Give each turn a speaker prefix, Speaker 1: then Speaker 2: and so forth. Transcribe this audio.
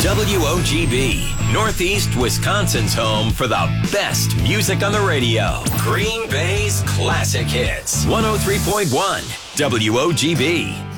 Speaker 1: WOGB, Northeast Wisconsin's home for the best music on the radio. Green Bay's classic hits. 103.1 WOGB.